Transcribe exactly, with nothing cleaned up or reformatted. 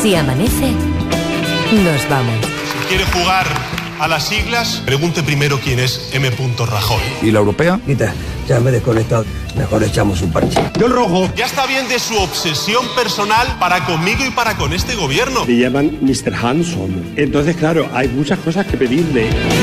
Si amanece, nos vamos. Si quiere jugar a las siglas, pregunte primero quién es M. Rajoy. ¿Y la europea? Quita, ya me he desconectado. Mejor echamos un parche. Yo el rojo. Ya está bien de su obsesión personal para conmigo y para con este gobierno. Le llaman mister Hanson. Entonces, claro, hay muchas cosas que pedirle.